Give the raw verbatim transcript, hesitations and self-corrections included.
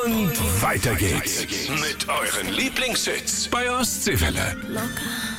Und weiter geht's mit euren Lieblingshits bei Ostseewelle. Locker.